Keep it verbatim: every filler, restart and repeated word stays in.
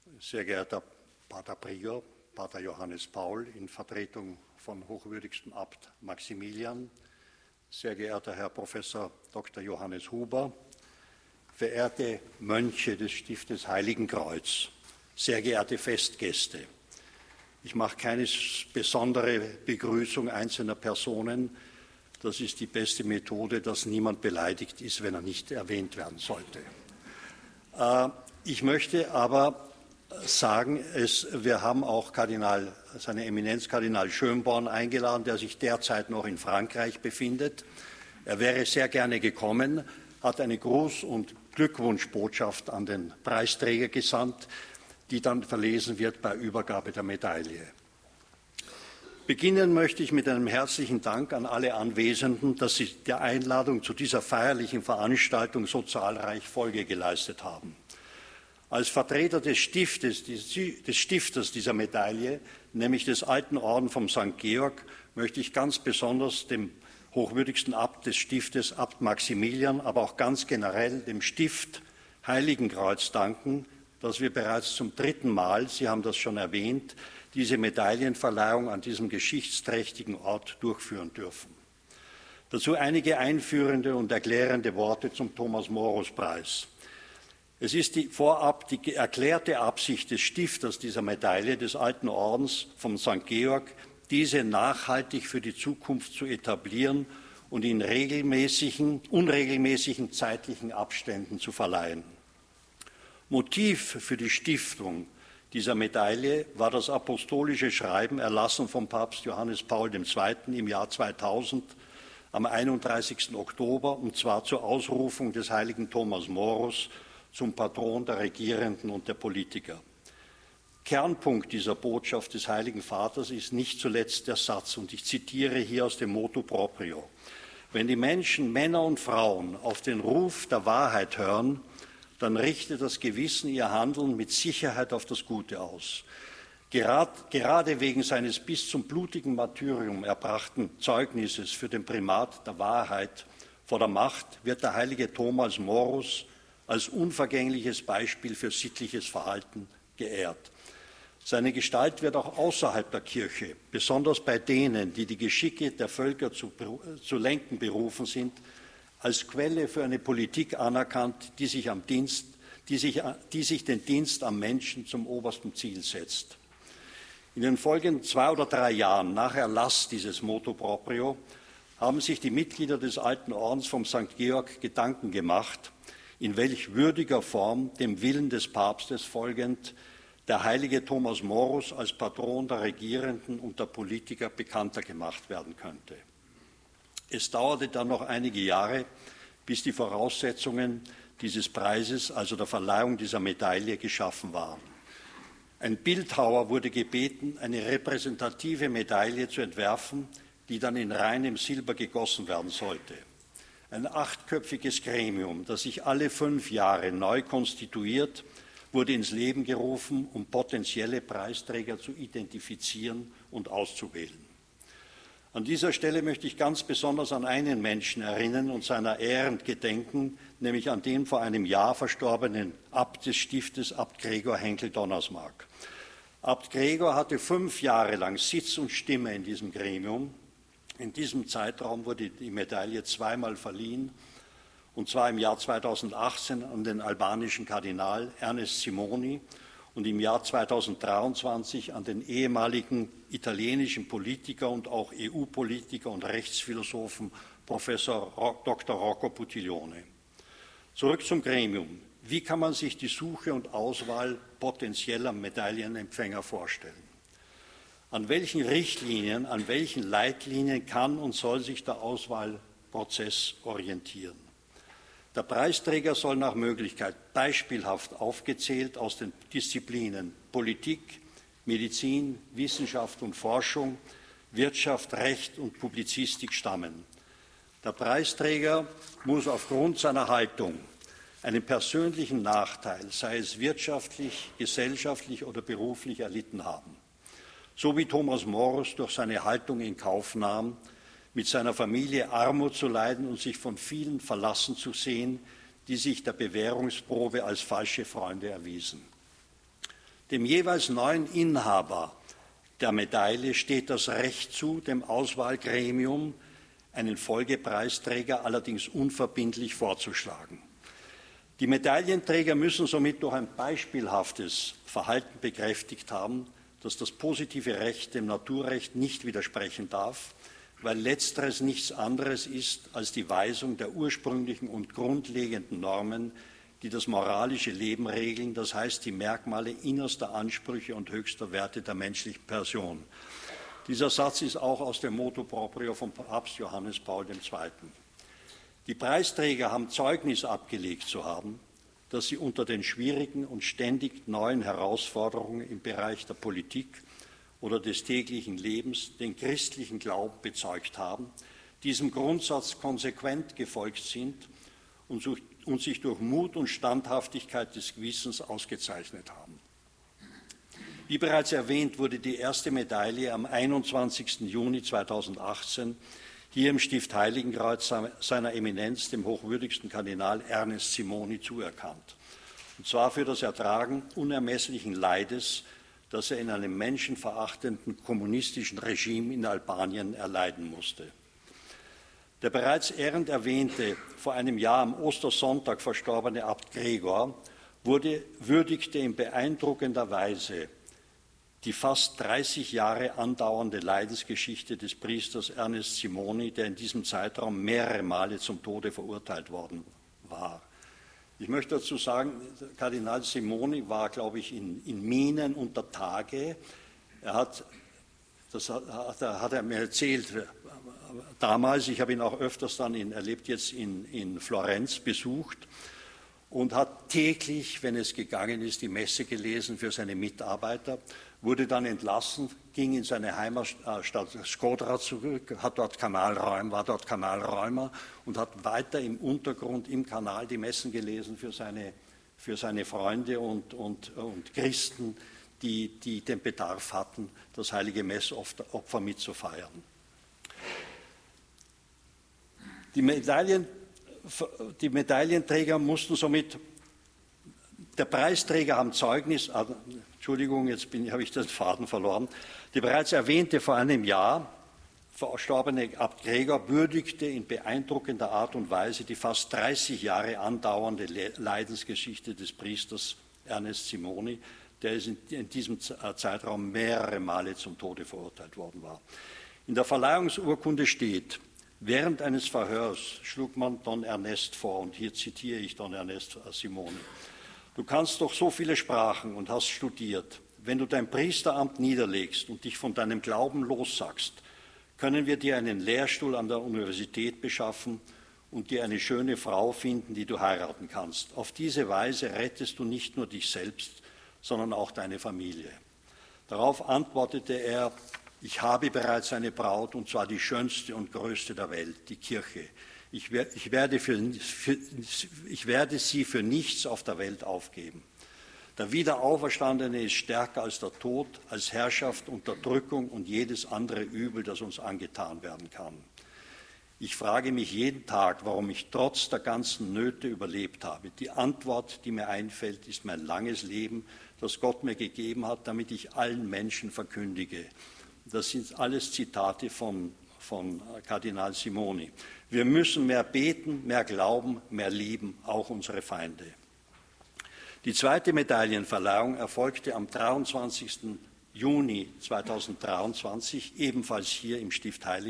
Sehr geehrter Pater Prior, Pater Johannes Paul in Vertretung von hochwürdigstem Abt Maximilian, sehr geehrter Herr Professor Doktor Johannes Huber, verehrte Mönche des Stiftes Heiligenkreuz, sehr geehrte Festgäste. Ich mache keine besondere Begrüßung einzelner Personen. Das ist die beste Methode, dass niemand beleidigt ist, wenn er nicht erwähnt werden sollte. Ich möchte aber sagen, es, wir haben auch Kardinal, seine Eminenz Kardinal Schönborn eingeladen, der sich derzeit noch in Frankreich befindet. Er wäre sehr gerne gekommen, hat eine Gruß- und Glückwunschbotschaft an den Preisträger gesandt, die dann verlesen wird bei Übergabe der Medaille. Beginnen möchte ich mit einem herzlichen Dank an alle Anwesenden, dass sie der Einladung zu dieser feierlichen Veranstaltung so zahlreich Folge geleistet haben. Als Vertreter des Stiftes, des Stifters dieser Medaille, nämlich des Alten Orden vom Sankt Georg, möchte ich ganz besonders dem hochwürdigsten Abt des Stiftes, Abt Maximilian, aber auch ganz generell dem Stift Heiligenkreuz danken, dass wir bereits zum dritten Mal, Sie haben das schon erwähnt, diese Medaillenverleihung an diesem geschichtsträchtigen Ort durchführen dürfen. Dazu einige einführende und erklärende Worte zum Thomas-Morus-Preis. Es ist die, vorab die erklärte Absicht des Stifters dieser Medaille, des Alten Ordens vom Sankt Georg, diese nachhaltig für die Zukunft zu etablieren und in regelmäßigen, unregelmäßigen zeitlichen Abständen zu verleihen. Motiv für die Stiftung dieser Medaille war das apostolische Schreiben, erlassen vom Papst Johannes Paul der Zweite. Im Jahr zweitausend, am einunddreißigsten Oktober, und zwar zur Ausrufung des heiligen Thomas Morus zum Patron der Regierenden und der Politiker. Kernpunkt dieser Botschaft des Heiligen Vaters ist nicht zuletzt der Satz, und ich zitiere hier aus dem Motu Proprio: Wenn die Menschen, Männer und Frauen, auf den Ruf der Wahrheit hören, dann richtet das Gewissen ihr Handeln mit Sicherheit auf das Gute aus. Gerad, gerade wegen seines bis zum blutigen Martyrium erbrachten Zeugnisses für den Primat der Wahrheit vor der Macht wird der heilige Thomas Morus als unvergängliches Beispiel für sittliches Verhalten geehrt. Seine Gestalt wird auch außerhalb der Kirche, besonders bei denen, die die Geschicke der Völker zu, zu lenken berufen sind, als Quelle für eine Politik anerkannt, die sich, am Dienst, die, sich, die sich den Dienst am Menschen zum obersten Ziel setzt. In den folgenden zwei oder drei Jahren nach Erlass dieses Motu Proprio haben sich die Mitglieder des Alten Ordens vom Sankt Georg Gedanken gemacht, in welch würdiger Form dem Willen des Papstes folgend der heilige Thomas Morus als Patron der Regierenden und der Politiker bekannter gemacht werden könnte. Es dauerte dann noch einige Jahre, bis die Voraussetzungen dieses Preises, also der Verleihung dieser Medaille, geschaffen waren. Ein Bildhauer wurde gebeten, eine repräsentative Medaille zu entwerfen, die dann in reinem Silber gegossen werden sollte. Ein achtköpfiges Gremium, das sich alle fünf Jahre neu konstituiert, wurde ins Leben gerufen, um potenzielle Preisträger zu identifizieren und auszuwählen. An dieser Stelle möchte ich ganz besonders an einen Menschen erinnern und seiner ehrend gedenken, nämlich an den vor einem Jahr verstorbenen Abt des Stiftes, Abt Gregor Henkel-Donnersmarck. Abt Gregor hatte fünf Jahre lang Sitz und Stimme in diesem Gremium. In diesem Zeitraum wurde die Medaille zweimal verliehen, und zwar im Jahr zweitausendachtzehn an den albanischen Kardinal Ernest Simoni und im Jahr zweitausenddreiundzwanzig an den ehemaligen italienischen Politiker und auch E U-Politiker und Rechtsphilosophen Professor Doktor Rocco Buttiglione. Zurück zum Gremium. Wie kann man sich die Suche und Auswahl potenzieller Medaillenempfänger vorstellen? An welchen Richtlinien, an welchen Leitlinien kann und soll sich der Auswahlprozess orientieren? Der Preisträger soll nach Möglichkeit beispielhaft aufgezählt aus den Disziplinen Politik, Medizin, Wissenschaft und Forschung, Wirtschaft, Recht und Publizistik stammen. Der Preisträger muss aufgrund seiner Haltung einen persönlichen Nachteil, sei es wirtschaftlich, gesellschaftlich oder beruflich, erlitten haben. So wie Thomas Morus durch seine Haltung in Kauf nahm, mit seiner Familie Armut zu leiden und sich von vielen verlassen zu sehen, die sich der Bewährungsprobe als falsche Freunde erwiesen. Dem jeweils neuen Inhaber der Medaille steht das Recht zu, dem Auswahlgremium einen Folgepreisträger allerdings unverbindlich vorzuschlagen. Die Medaillenträger müssen somit durch ein beispielhaftes Verhalten bekräftigt haben, dass das positive Recht dem Naturrecht nicht widersprechen darf, weil letzteres nichts anderes ist als die Weisung der ursprünglichen und grundlegenden Normen, die das moralische Leben regeln, das heißt die Merkmale innerster Ansprüche und höchster Werte der menschlichen Person. Dieser Satz ist auch aus dem Motu proprio von Papst Johannes Paul der Zweite. Die Preisträger haben Zeugnis abgelegt zu haben, dass sie unter den schwierigen und ständig neuen Herausforderungen im Bereich der Politik oder des täglichen Lebens den christlichen Glauben bezeugt haben, diesem Grundsatz konsequent gefolgt sind und und sich durch Mut und Standhaftigkeit des Gewissens ausgezeichnet haben. Wie bereits erwähnt, wurde die erste Medaille am einundzwanzigsten Juni zweitausendachtzehn hier im Stift Heiligenkreuz seiner Eminenz, dem hochwürdigsten Kardinal Ernest Simoni, zuerkannt. Und zwar für das Ertragen unermesslichen Leides, das er in einem menschenverachtenden kommunistischen Regime in Albanien erleiden musste. Der bereits ehrend erwähnte, vor einem Jahr am Ostersonntag verstorbene Abt Gregor wurde, würdigte in beeindruckender Weise die fast dreißig Jahre andauernde Leidensgeschichte des Priesters Ernest Simoni, der in diesem Zeitraum mehrere Male zum Tode verurteilt worden war. Ich möchte dazu sagen, Kardinal Simoni war, glaube ich, in, in Minen unter Tage. Er hat, das hat, hat er mir erzählt, damals, ich habe ihn auch öfters dann, in, er lebt jetzt in, in Florenz, besucht und hat täglich, wenn es gegangen ist, die Messe gelesen für seine Mitarbeiter, wurde dann entlassen, ging in seine Heimatstadt Skodra zurück, hat dort Kanalräumer, war dort Kanalräumer und hat weiter im Untergrund, im Kanal die Messen gelesen für seine, für seine Freunde und, und, und Christen, die, die den Bedarf hatten, das heilige Messopfer mitzufeiern. Die, Medaillen, die Medaillenträger mussten somit, der Preisträger haben Zeugnis, also, Entschuldigung, jetzt bin, habe ich den Faden verloren, die bereits erwähnte vor einem Jahr verstorbene Abt Gregor würdigte in beeindruckender Art und Weise die fast dreißig Jahre andauernde Leidensgeschichte des Priesters Ernest Simoni, der in diesem Zeitraum mehrere Male zum Tode verurteilt worden war. In der Verleihungsurkunde steht: Während eines Verhörs schlug man Don Ernest vor, und hier zitiere ich Don Ernest Simoni: Du kannst doch so viele Sprachen und hast studiert. Wenn du dein Priesteramt niederlegst und dich von deinem Glauben lossagst, können wir dir einen Lehrstuhl an der Universität beschaffen und dir eine schöne Frau finden, die du heiraten kannst. Auf diese Weise rettest du nicht nur dich selbst, sondern auch deine Familie. Darauf antwortete er: Ich habe bereits eine Braut, und zwar die schönste und größte der Welt, die Kirche. Ich, ich, werde für, für, ich werde sie für nichts auf der Welt aufgeben. Der Wiederauferstandene ist stärker als der Tod, als Herrschaft, Unterdrückung und jedes andere Übel, das uns angetan werden kann. Ich frage mich jeden Tag, warum ich trotz der ganzen Nöte überlebt habe. Die Antwort, die mir einfällt, ist mein langes Leben, das Gott mir gegeben hat, damit ich allen Menschen verkündige. Das sind alles Zitate von, von Kardinal Simoni. Wir müssen mehr beten, mehr glauben, mehr lieben, auch unsere Feinde. Die zweite Medaillenverleihung erfolgte am dreiundzwanzigsten Juni zweitausenddreiundzwanzig, ebenfalls hier im Stift Heiligenkreuz.